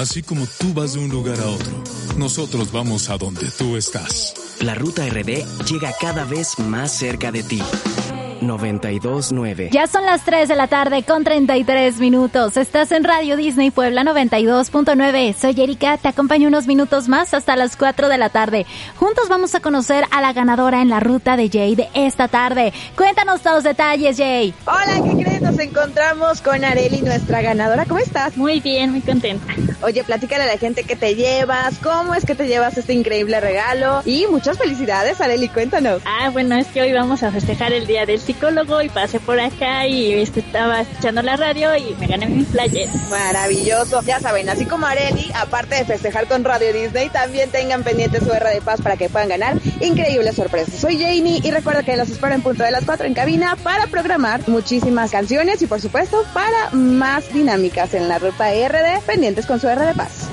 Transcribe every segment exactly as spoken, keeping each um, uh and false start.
Así como tú vas de un lugar a otro, nosotros vamos a donde tú estás. La Ruta R D llega cada vez más cerca de ti. noventa y dos punto nueve. Ya son las tres de la tarde con treinta y tres minutos. Estás en Radio Disney Puebla noventa y dos punto nueve. Soy Erika, te acompaño unos minutos más hasta las cuatro de la tarde. Juntos vamos a conocer a la ganadora en la ruta de Jay de esta tarde. Cuéntanos todos los detalles, Jay. Hola, ¿qué crees? Nos encontramos con Areli, nuestra ganadora. ¿Cómo estás? Muy bien, muy contenta. Oye, platícale a la gente qué te llevas, cómo es que te llevas este increíble regalo y muchas felicidades, Areli, cuéntanos. Ah, bueno, es que hoy vamos a festejar el Día del Psicólogo y pasé por acá y este, estaba escuchando la radio y me gané mi player. Maravilloso. Ya saben, así como Areli, aparte de festejar con Radio Disney, también tengan pendiente su R de Paz para que puedan ganar increíbles sorpresas. Soy Janie y recuerda que los espero en punto de las cuatro en cabina para programar muchísimas canciones y por supuesto para más dinámicas en la ruta R D, pendientes con su R de Paz.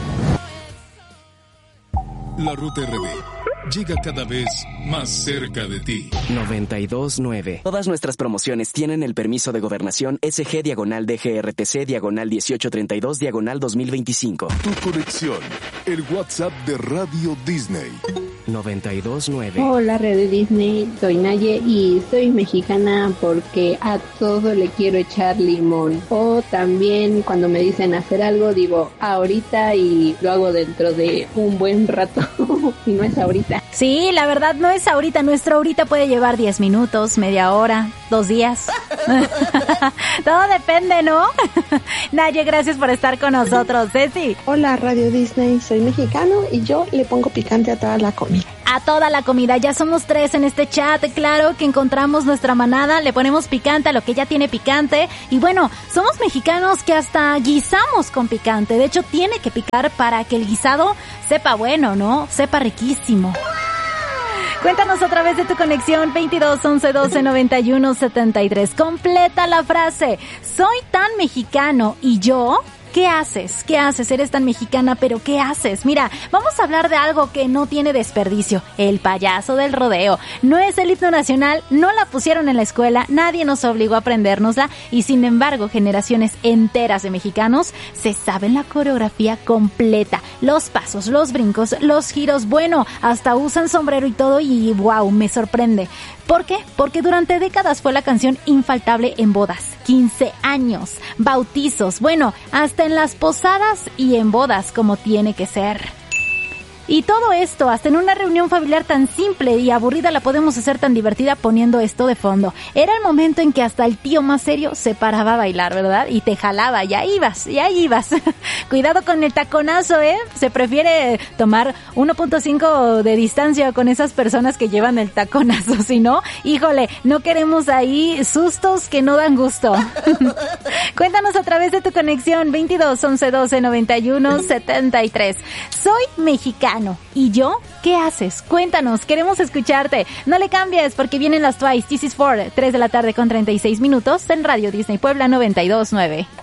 La Ruta R D llega cada vez más cerca de ti. noventa y dos punto nueve. Todas nuestras promociones tienen el permiso de gobernación S G diagonal D G R T C diagonal dieciocho treinta y dos diagonal dos mil veinticinco. Tu conexión, el WhatsApp de Radio Disney. noventa y dos punto nueve. Hola Radio Disney, soy Naye y soy mexicana porque a todo le quiero echar limón. O también cuando me dicen hacer algo digo ahorita y lo hago dentro de un buen rato y no es ahorita. Sí, la verdad no es ahorita, nuestro ahorita puede llevar diez minutos, media hora, dos días. Todo depende, ¿no? Naye, gracias por estar con nosotros. Ceci. Hola Radio Disney, soy mexicano y yo le pongo picante a toda la comida. A toda la comida, ya somos tres en este chat, claro que encontramos nuestra manada, le ponemos picante a lo que ya tiene picante y bueno, somos mexicanos que hasta guisamos con picante, de hecho tiene que picar para que el guisado sepa bueno, ¿no? Sepa riquísimo. Cuéntanos otra vez de tu conexión veintidós once doce noventa y uno setenta y tres. Completa la frase. Soy tan mexicano y yo... ¿Qué haces? ¿Qué haces? Eres tan mexicana, pero ¿qué haces? Mira, vamos a hablar de algo que no tiene desperdicio. El payaso del rodeo. No es el himno nacional, no la pusieron en la escuela, nadie nos obligó a aprendérnosla y sin embargo, generaciones enteras de mexicanos se saben la coreografía completa. Los pasos, los brincos, los giros, bueno, hasta usan sombrero y todo y wow, me sorprende. ¿Por qué? Porque durante décadas fue la canción infaltable en bodas, quince años, bautizos, bueno, hasta en las posadas y en bodas como tiene que ser. Y todo esto, hasta en una reunión familiar tan simple y aburrida la podemos hacer tan divertida poniendo esto de fondo. Era el momento en que hasta el tío más serio se paraba a bailar, ¿verdad? Y te jalaba, ya ibas, ya ibas. Cuidado con el taconazo, ¿eh? Se prefiere tomar uno punto cinco de distancia con esas personas que llevan el taconazo. Si no, híjole, no queremos ahí sustos que no dan gusto. Cuéntanos a través de tu conexión veintidós once doce noventa y uno setenta y tres. Soy mexicano. ¿Y yo? ¿Qué haces? Cuéntanos, queremos escucharte. No le cambies porque vienen las Twice, This is for tres de la tarde con treinta y seis minutos en Radio Disney Puebla noventa y dos punto nueve.